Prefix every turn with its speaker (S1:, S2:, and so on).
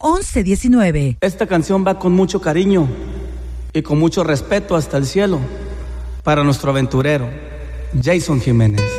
S1: 1119.
S2: Esta canción va con mucho cariño y con mucho respeto hasta el cielo para nuestro aventurero, Jason Jiménez.